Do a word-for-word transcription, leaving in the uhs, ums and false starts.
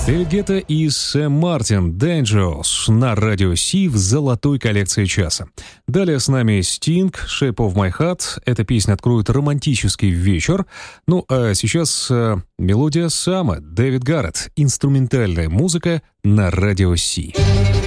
Дэвид Гетта и Сэм Мартин «Dangerous» на радио Си в золотой коллекции часа. Далее с нами Sting, «Shape of My Heart». Эта песня откроет романтический вечер. Ну а сейчас э, мелодия Сама, Дэвид Гарретт, инструментальная музыка на радио Си.